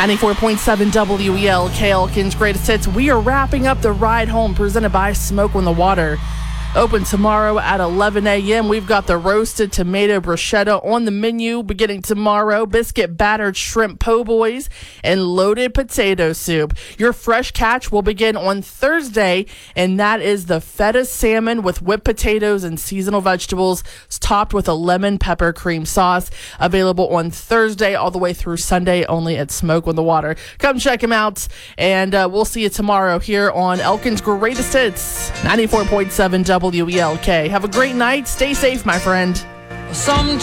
94.7 WELK, Elkins Greatest Hits. We are wrapping up the ride home presented by Smoke on the Water. Open tomorrow at 11 a.m. We've got the roasted tomato bruschetta on the menu beginning tomorrow, biscuit battered shrimp po' boys, and loaded potato soup. Your fresh catch will begin on Thursday, and that is the feta salmon with whipped potatoes and seasonal vegetables topped with a lemon pepper cream sauce. Available on Thursday all the way through Sunday, only at Smoke on the Water. Come check them out, and we'll see you tomorrow here on Elkins Greatest Hits, 94.7 WELK. Have a great night. Stay safe, my friend. Sometimes